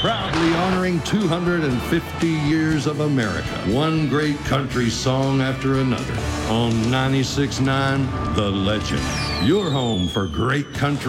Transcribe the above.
proudly honoring 250 years of America. One great country song after another. On 96.9, The Legend. Your home for great country